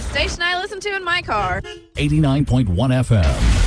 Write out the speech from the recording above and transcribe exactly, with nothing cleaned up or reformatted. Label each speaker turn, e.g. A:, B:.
A: station I listen to in my car.
B: eighty-nine point one F M.